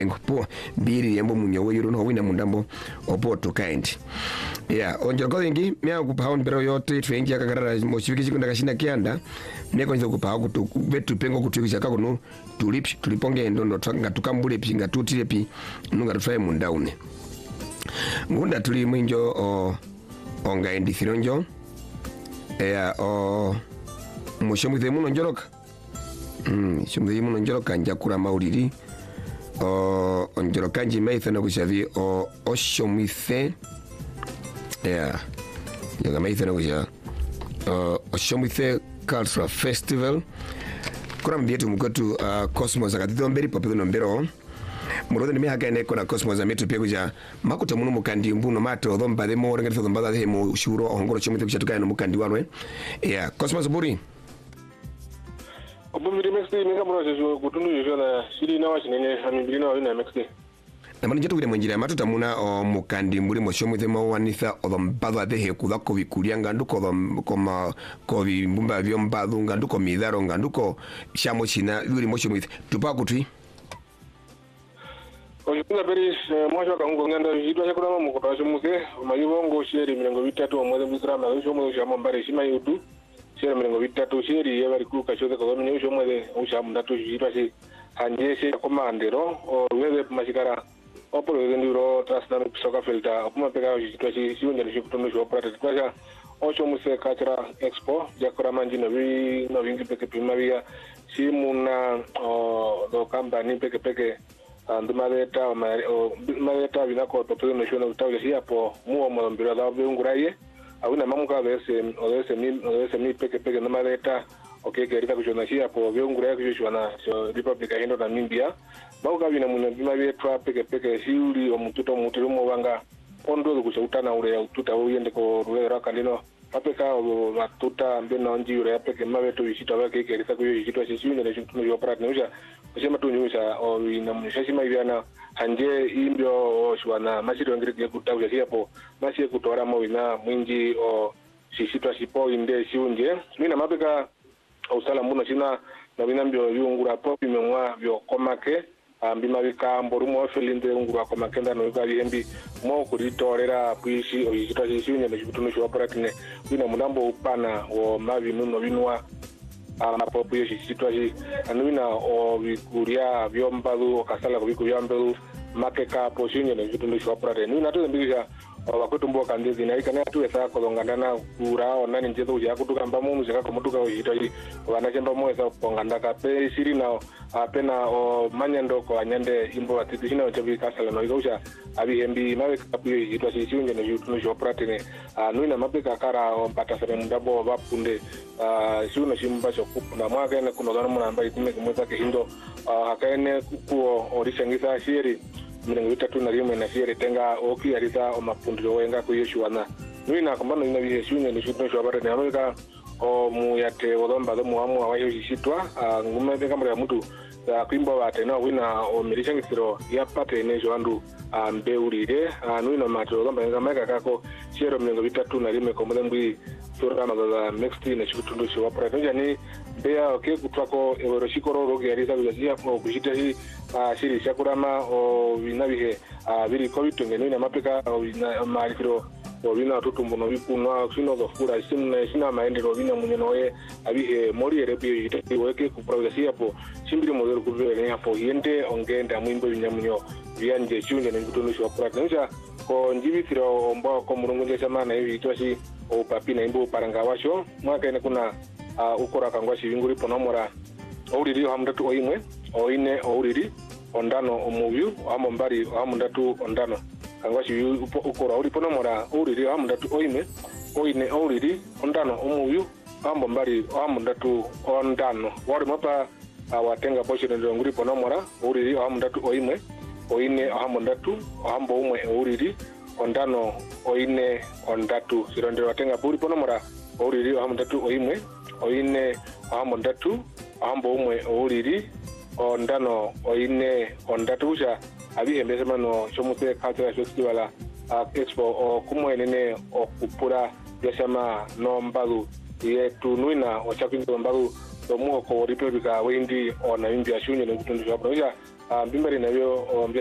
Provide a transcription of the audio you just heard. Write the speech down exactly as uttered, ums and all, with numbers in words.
po biri yambo munyawe yuro no wina mundambo opoto kind yeah onjo koingi mya kupaha ndero yote twengi akagarara moshibiki chikunda kashinda kianda meko nzo kupaha kutu betu pengo kutukisha kakono tulipi tuliponge ndondo twanga tukambule pinga tutile pi nunga tufai mundaune ngunda tuli mwinjo o onga endi thironjo ea o mushomuze muno njoroka mm shomuze muno njoroka njakura mauliri o onjoroka njima ithana kushavi o oshomuze ea yoga maithana kusha o oshomuze Cultural Festival kura mbietu mkotu uh, Cosmos akatito mberi papedo nombero murodhe nime haka ene kona Cosmos ametu pia kuja makuta munu mukandi mbuno mato dhomba dhemo rengatitho dhomba dhe mu shuro ohongoro chomite kucha tukaya no mukandi wanwe yeah Cosmos buri obumiri mexi ninga mroje kutundu yona shiri na washinene amibiri na wina mexi namani jetu kile mwenjira matuta muna o mukandi muri moshomite mawanitha odhomba dhe kudhako vikulia nganduko koma kovi mbumba vyomba nganduko midharo nganduko shamo china yuri moshomite tupakutwi Ojukunga peri mwacho kango nganda jitwa chakula mamu kutasho muke mayibongo sheri milengo vitatu omweze mbisra mawisho mweze ushamo mbare shima yudu sheri milengo vitatu sheri yabari kuka shoze kagono nye usho mweze ushamo ndatu jitwa shi hanje sheri komandero uweze mashikara opolo weze ndiro trasnami pisoka filta opuma peka jitwa shi siunja nishu kutundu shu operate tukasha osho muse Cultural Expo jakura manji novi novingi peke pima via shi muna do kambani peke peke and madeta o madeta binako topelo no shona utaule hapo muo mbira da beunguraye awina mamuka vese odese mi odese mi peke peke no madeta okay gerita kushona hapo beunguraye kushona so Republic hindo na Namibia bauka bina muno bima betwa peke peke hiuli o mututo mutiro mo wanga ondo kushutana ule ututa uyende ko ruera kandino apeka o matuta mbena onji ule peke mabeto bishita wake gerita kushitwa shishinyo na shutuno yo prat neusha kusema tu nyusha o inamunishashi maiviana hanje imbyo shwana mashiro ngirike kutausha hapo mashi kutora mo ina mwingi o shishitwa shipo inde shiunje mina mapeka usala muno sina na binambyo yungura popi memwa byo komake ambima bika mborumo felinde ngura komake ndano bika bihembi mo kuritorera kwishi o shishitwa shishunye na shibituno shwa paratine bina munambo upana o mavi nuno binwa amapopo yo shishitwa shi anuina o bikuria byombadu okasala kubikuria mbadu makeka poshinye na shibituno shwa paratine nuina tu mbisha wakwetumbo kandizi na ikana tu esa kolongandana kura onani njeto ya kutuka mbamo muzika komutuka ojitoi wanachemba moesa pongandaka pe siri na apena o manyando ko anyande imbo atiti hina ochabi kasala no igosha abi hembi mawe kapuyo yitwa sisiunje no yutuno shopratine nuina mapeka kara o patasere mundabo bapunde shuna shimba shokupuna mwaka ene kuno dano muna itime kumweza ke hindo hakaene kuo orishangisa shiri milengo vitatu na rimwe na fiere tenga oki arita o mapundiro wenga ku yeshuana nuina kombano ina bihe shunya ni shutno shwabare ne amerika o muyate odomba do muamu awayo shitwa ngume benga mura mutu da kwimbo bate no wina o mirishangisiro ya pate ne jwandu ambeurire nuina mato odomba nga meka kako shero milengo vitatu na rimwe kombole mbwi tura magaza next ne shutno shwabare njani bea oke kutwako eworoshikoro roge arisa bya ko kujita hi shiri shakurama o binabihe biri ko bitungene na mapeka o bina marifiro o bina tutumbuno bikunwa sino gofura simna sina maendero bina munyenoye abihe mori erebi yite weke ku progresi hapo shimbiri modelo kubere hapo yende ongenda mwimbo binyamunyo byanje chunye n'ibituno shwa pratenja ko njibitiro omba ko murungunje samana hivi toshi o papina imbo paranga washo mwaka ene kuna ukora kangwa shibinguri ponomora ouriri hamdatu oimwe oine ouriri ondano omuvyu amombari amundatu ondano kangwa shi ukora uri ponomora ouriri amundatu oime oine ouriri ondano omuvyu amombari amundatu ondano wari mapa awatenga boshire ndonguri ponomora ouriri amundatu oimwe oine amundatu ambo umwe ouriri ondano oine ondatu sironde watenga puri ponomora ouriri amundatu oimwe oine amundatu ambo umwe ouriri ondano oine ondatu sha abihembese mano chomuse Cultural Festival expo o kumwenene okupura yashama no mbalu yetu nuina ochakwinzo mbalu domuo ko Republica wendi ona imbia shunye n'utundu shwa proja ah bimbari nabyo